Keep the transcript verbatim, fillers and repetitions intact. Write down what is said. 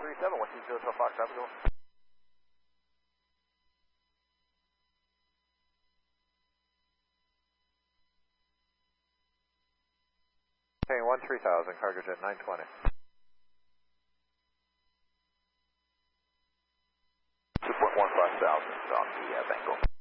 three seven, one two zero Hotel Fox, how's it going? Okay, one three thousand, cargo jet nine twenty. two point one five thousand on the uh, Bengal.